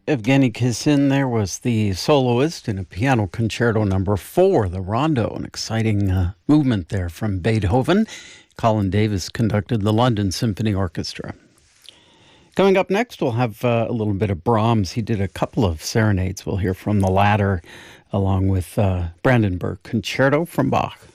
Evgeny Kissin there was the soloist in a piano concerto number 4, the Rondo, an exciting movement there from Beethoven. Colin Davis conducted the London Symphony Orchestra. Coming up next, we'll have a little bit of Brahms. He did a couple of serenades. We'll hear from the latter, along with Brandenburg Concerto from Bach.